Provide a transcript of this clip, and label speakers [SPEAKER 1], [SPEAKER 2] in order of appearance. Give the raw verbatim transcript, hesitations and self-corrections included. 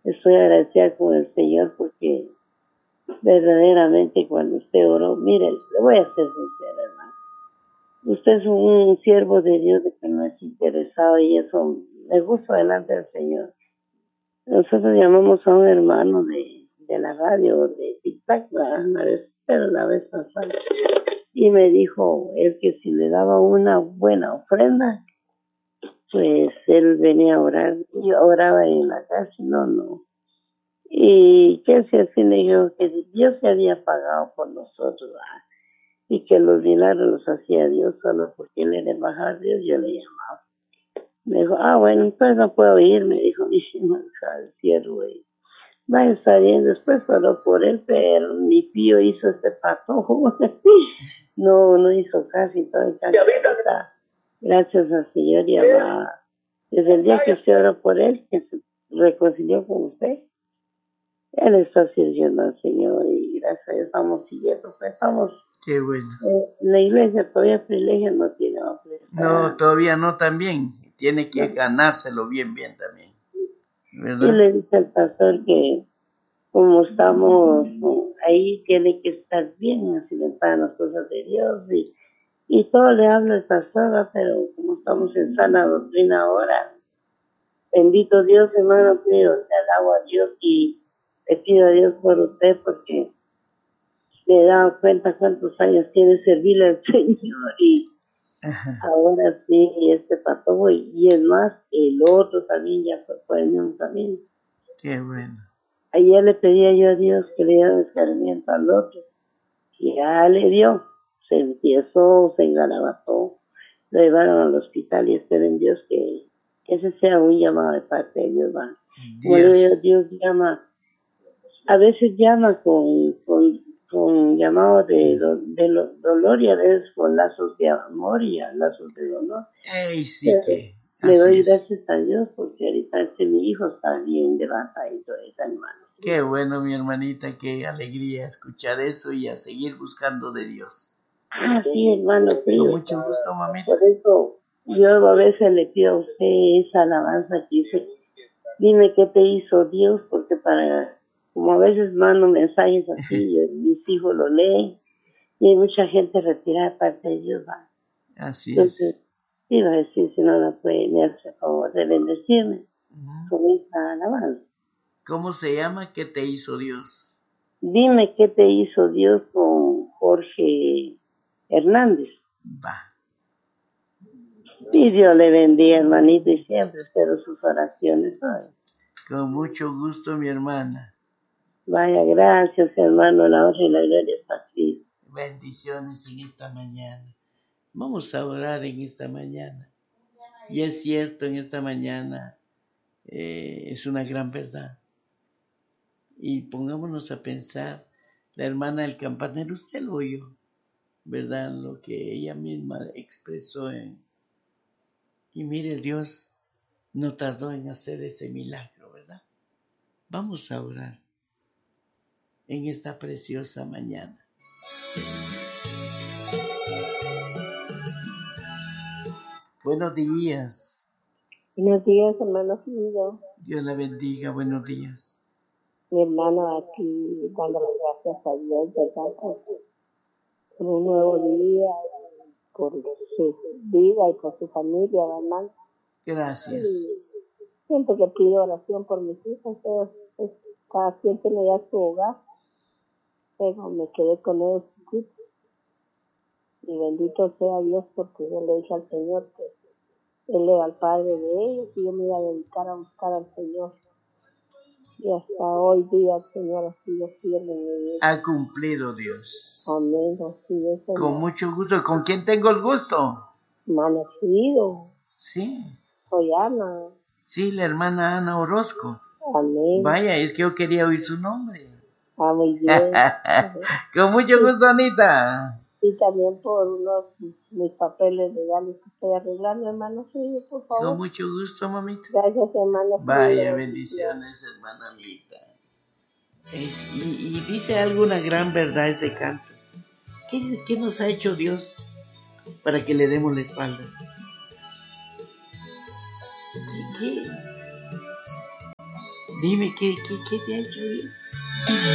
[SPEAKER 1] estoy agradecida con el Señor porque verdaderamente cuando usted oró, mire, le voy a ser sincera, hermano. Usted es un siervo de Dios de que no es interesado y eso me gusta delante del Señor. Nosotros llamamos a un hermano de, de la radio, de TikTok, una vez, pero la vez pasada, y me dijo él que si le daba una buena ofrenda, pues él venía a orar, y oraba en la casa, no, no. Y que si así le dijo que Dios se había pagado por nosotros, ¿verdad? Y que los milagros los hacía Dios solo porque él era embajador de Dios, yo le llamaba. Me dijo, ah, bueno, entonces no puedo ir, me dijo mi siervo. Va, está bien, después oró por él, pero mi tío hizo este patojo. no, no hizo casi todo el caso. Gracias al Señor y a la... Desde el día que usted oró por él, que se reconcilió con usted, él está sirviendo al Señor y gracias a Dios estamos siguiendo, pues estamos...
[SPEAKER 2] Qué bueno.
[SPEAKER 1] Eh, la iglesia todavía privilegio no tiene.
[SPEAKER 2] No, todavía no también. Tiene que ganárselo bien, bien también. ¿Verdad?
[SPEAKER 1] Y le dice al pastor que como estamos ahí, tiene que estar bien accidentada en las cosas de Dios. Y, y todo le habla el pastor, pero como estamos en sana doctrina ahora, bendito Dios, hermano, pido, le alabo a Dios y le pido a Dios por usted porque me he dado cuenta cuántos años tiene servirle al Señor y Ajá. Ahora sí, este pasó y, y es más, el otro también ya fue por el mismo camino.
[SPEAKER 2] Qué bueno.
[SPEAKER 1] Ayer le pedía yo a Dios que le diera descargamiento al otro y ya le dio, se empiezó, se engalabató, lo llevaron al hospital y espero en Dios que, que ese sea un llamado de parte de Dios. ¿Va? Como le digo, Dios llama, a veces llama con, con con llamado de, do, de lo, dolor y a veces con lazos de amor y a lazos de dolor.
[SPEAKER 2] Ey, sí que,
[SPEAKER 1] le doy es. Gracias a Dios porque ahorita este mi hijo está bien de baja y todo eso, hermano.
[SPEAKER 2] Qué bueno, mi hermanita, qué alegría escuchar eso y a seguir buscando de Dios.
[SPEAKER 1] Ah, sí, hermano.
[SPEAKER 2] Con sí, mucho gusto, mamita.
[SPEAKER 1] Por eso yo a veces le pido a usted esa alabanza que dice, dime qué te hizo Dios, porque para... Como a veces mando mensajes así, y mis hijos lo leen, y hay mucha gente retirada de parte de Dios. ¿Va?
[SPEAKER 2] Así
[SPEAKER 1] Entonces,
[SPEAKER 2] es.
[SPEAKER 1] iba a decir, si no la puede, me hace favor de bendecirme uh-huh. con esta alabanza.
[SPEAKER 2] ¿Cómo se llama? ¿Qué te hizo Dios?
[SPEAKER 1] Dime qué te hizo Dios con Jorge Hernández.
[SPEAKER 2] Va.
[SPEAKER 1] Y Dios le bendiga, hermanito, y siempre espero sus oraciones. ¿Sabes?
[SPEAKER 2] Con mucho gusto, mi hermana.
[SPEAKER 1] Vaya, gracias, hermano, la honra y la gloria es para Cristo.
[SPEAKER 2] Bendiciones en esta mañana. Vamos a orar en esta mañana. Y es cierto, en esta mañana eh, es una gran verdad. Y pongámonos a pensar, la hermana del campanero, usted lo oyó, ¿verdad? Lo que ella misma expresó en... Y mire, Dios no tardó en hacer ese milagro, ¿verdad? Vamos a orar en esta preciosa mañana. Buenos días.
[SPEAKER 3] Buenos días, hermano querido.
[SPEAKER 2] Dios la bendiga, buenos días.
[SPEAKER 3] Mi hermano aquí dando las gracias a Dios, ¿verdad? Por, por un nuevo día, por su vida y por su familia, hermano.
[SPEAKER 2] Gracias.
[SPEAKER 3] Y siempre que pido oración por mis hijos, pues, pues, cada quien tiene ya su hogar, pero me quedé con ellos chiquitos. Y bendito sea Dios porque yo le dije al Señor que Él era el Padre de ellos y yo me iba a dedicar a buscar al Señor. Y hasta hoy día el Señor ha sido fiel en mi vida.
[SPEAKER 2] Ha cumplido Dios.
[SPEAKER 3] Amén, así es.
[SPEAKER 2] Con hermano. Mucho gusto. ¿Con quién tengo el gusto?
[SPEAKER 3] Amanecido.
[SPEAKER 2] Sí.
[SPEAKER 3] Soy Ana.
[SPEAKER 2] Sí, la hermana Ana Orozco.
[SPEAKER 3] Amén.
[SPEAKER 2] Vaya, es que yo quería oír su nombre.
[SPEAKER 3] Ah, muy bien.
[SPEAKER 2] Con mucho gusto, Anita.
[SPEAKER 3] Y también por unos mis papeles legales que estoy arreglando, hermano Frío, por favor.
[SPEAKER 2] Con mucho gusto, mamita.
[SPEAKER 3] Gracias, hermano Frío.
[SPEAKER 2] Vaya, bendiciones, hermana Anita. Es, y, y dice alguna gran verdad ese canto. ¿Qué, ¿Qué nos ha hecho Dios para que le demos la espalda? ¿Qué? Dime, ¿qué, qué, qué te ha hecho Dios?